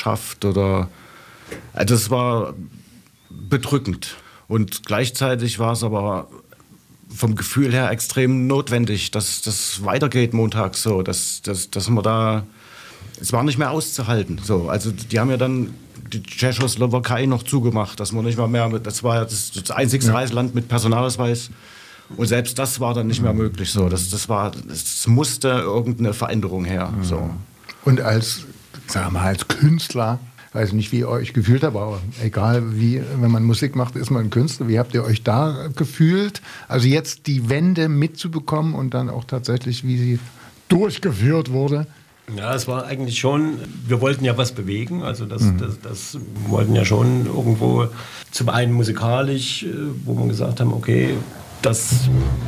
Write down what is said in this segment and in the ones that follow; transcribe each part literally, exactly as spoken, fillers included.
geschafft oder also das war bedrückend. Und gleichzeitig war es aber vom Gefühl her extrem notwendig, dass das weitergeht montags so, dass, dass, dass man da, es war nicht mehr auszuhalten. So. Also die haben ja dann die Tschechoslowakei noch zugemacht, dass man nicht mal mehr, das war ja das, das einzige ja. Reiseland mit Personalausweis und selbst das war dann nicht mehr möglich. So. Das, das war, es musste irgendeine Veränderung her. So. Und als, sagen wir mal, als Künstler, ich weiß nicht, wie ihr euch gefühlt habt, aber egal wie, wenn man Musik macht, ist man ein Künstler. Wie habt ihr euch da gefühlt? Also jetzt die Wende mitzubekommen und dann auch tatsächlich, wie sie durchgeführt wurde? Ja, es war eigentlich schon, wir wollten ja was bewegen, also das, mhm. das, das wollten ja schon irgendwo zum einen musikalisch, wo wir gesagt haben, okay, das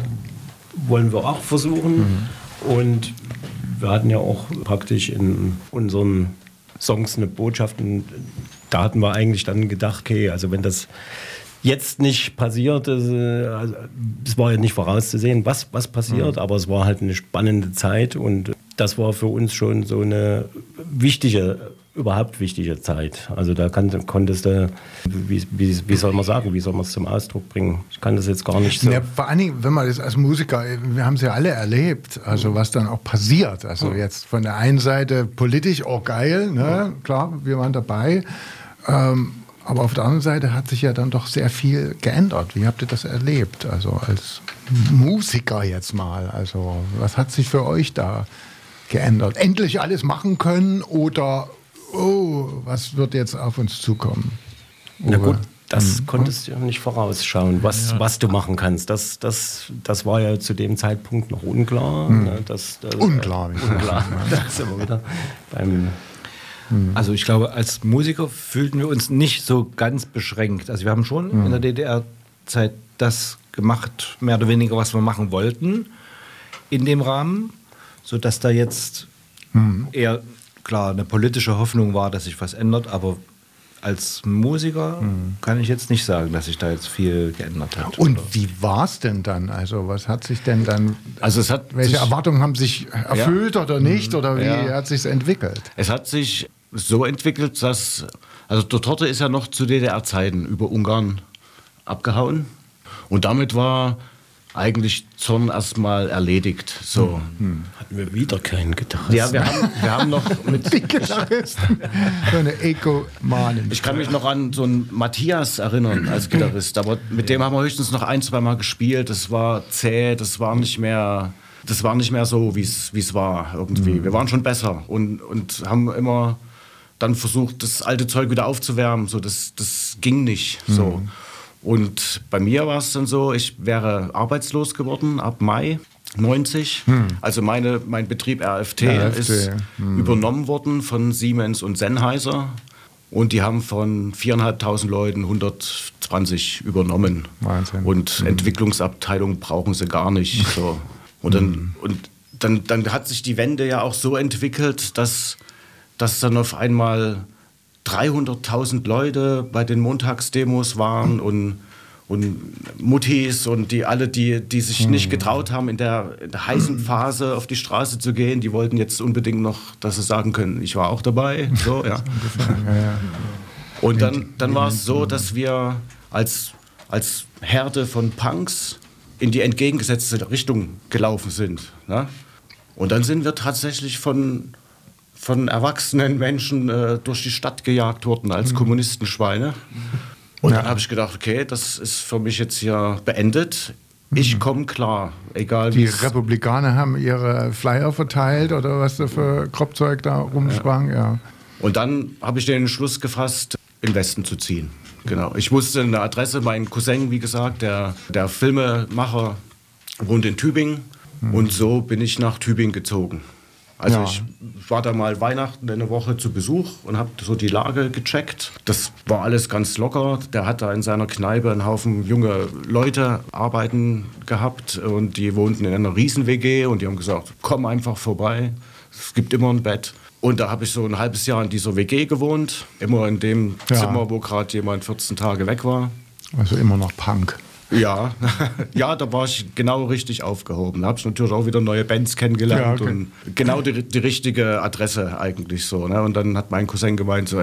wollen wir auch versuchen mhm. und wir hatten ja auch praktisch in unseren Songs eine Botschaft und da hatten wir eigentlich dann gedacht, okay, also wenn das jetzt nicht passiert, es also, war ja nicht vorauszusehen, was, was passiert, mhm. aber es war halt eine spannende Zeit und das war für uns schon so eine wichtige, überhaupt wichtige Zeit. Also da kann, konntest du, wie, wie, wie soll man sagen, wie soll man es zum Ausdruck bringen? Ich kann das jetzt gar nicht so. Ja, vor allen Dingen, wenn man das als Musiker, wir haben es ja alle erlebt, also was dann auch passiert. Also jetzt von der einen Seite politisch auch geil, ne? Klar, wir waren dabei. Ähm, aber auf der anderen Seite hat sich ja dann doch sehr viel geändert. Wie habt ihr das erlebt? Also als Musiker jetzt mal. Also was hat sich für euch da geändert? Endlich alles machen können oder oh, was wird jetzt auf uns zukommen? Na gut, das hm. konntest du ja nicht vorausschauen, was, ja. was du machen kannst. Das, das, das war ja zu dem Zeitpunkt noch unklar. Hm. Ne? Das, das, unklar. Äh, unklar. Das sind wir wieder beim... Also ich glaube, als Musiker fühlten wir uns nicht so ganz beschränkt. Also wir haben schon mhm. in der D D R-Zeit das gemacht, mehr oder weniger, was wir machen wollten in dem Rahmen, sodass da jetzt mhm. eher, klar, eine politische Hoffnung war, dass sich was ändert, aber als Musiker mhm. kann ich jetzt nicht sagen, dass sich da jetzt viel geändert hat. Und oder? Wie war es denn dann? Also was hat sich denn dann, also es hat welche sich, Erwartungen haben sich erfüllt ja. oder nicht? Mhm. Oder wie ja. hat sich entwickelt? Es hat sich so entwickelt, dass, also der Torte ist ja noch zu D D R-Zeiten über Ungarn abgehauen und damit war eigentlich Zorn erstmal erledigt. So. Hm. Hatten wir wieder keinen Gitarristen. Ja, wir haben, wir haben noch mit... Die Gitarristen. So eine Eko-Manin. Ich kann mich noch an so einen Matthias erinnern als Gitarrist, aber mit dem haben wir höchstens noch ein, zwei Mal gespielt. Das war zäh, das war nicht mehr, das war nicht mehr so, wie es war irgendwie. Wir waren schon besser und, und haben immer dann versucht, das alte Zeug wieder aufzuwärmen. So, das, das ging nicht so. Mhm. Und bei mir war es dann so, ich wäre arbeitslos geworden ab Mai neunzig. Hm. Also meine, mein Betrieb R F T, R F T. ist hm. übernommen worden von Siemens und Sennheiser. Und die haben von viertausendfünfhundert Leuten hundertzwanzig übernommen. Wahnsinn. Und hm. Entwicklungsabteilung brauchen sie gar nicht. So. Und, dann, hm. und dann, dann hat sich die Wende ja auch so entwickelt, dass, dass dann auf einmal dreihunderttausend Leute bei den Montagsdemos waren und, und Muttis und die alle, die, die sich nicht getraut haben, in der, in der heißen Phase auf die Straße zu gehen, die wollten jetzt unbedingt noch, dass sie sagen können, ich war auch dabei. So, ja. Und dann, dann war es so, dass wir als, als Herde von Punks in die entgegengesetzte Richtung gelaufen sind. Ne? Und dann sind wir tatsächlich von... von erwachsenen Menschen äh, durch die Stadt gejagt wurden als mhm. Kommunistenschweine. Und ja. dann habe ich gedacht, okay, das ist für mich jetzt hier beendet. Ich komme klar, egal wie. Die Republikaner haben ihre Flyer verteilt oder was da für Kropfzeug da rumsprang. Ja. Ja. Und dann habe ich den Entschluss gefasst, in den Westen zu ziehen. Genau. Ich wusste eine Adresse, mein Cousin, wie gesagt, der, der Filmemacher, wohnt in Tübingen. Mhm. Und so bin ich nach Tübingen gezogen. Also ja. ich war da mal Weihnachten eine Woche zu Besuch und habe so die Lage gecheckt. Das war alles ganz locker. Der hat da in seiner Kneipe einen Haufen junge Leute arbeiten gehabt und die wohnten in einer Riesen-W G und die haben gesagt, komm einfach vorbei, es gibt immer ein Bett. Und da habe ich so ein halbes Jahr in dieser W G gewohnt, immer in dem ja. Zimmer, wo gerade jemand vierzehn Tage weg war. Also immer noch Punk. Ja, ja, da war ich genau richtig aufgehoben. Da habe ich natürlich auch wieder neue Bands kennengelernt ja, okay. und genau die, die richtige Adresse eigentlich so. Ne? Und dann hat mein Cousin gemeint, so,